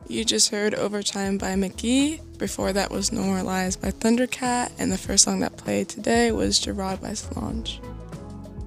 You just heard Overtime by McGee. Before that was Normalized by Thundercat, and the first song that played today was Gerard by Solange.